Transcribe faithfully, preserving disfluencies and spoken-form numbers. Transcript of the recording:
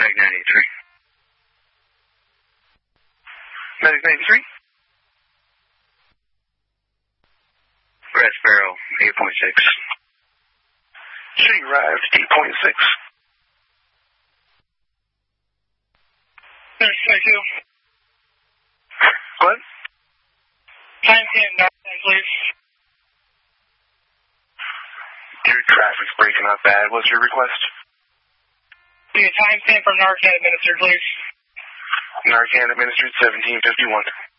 Medic ninety-three. Medic ninety-three? Red Sparrow, eight point six. She arrived, eight point six. There's twenty-two. What? Time ten, Narcan, please. Your traffic's breaking up bad. What's your request? Be a time ten from Narcan administered, please. Narcan administered, seventeen fifty-one.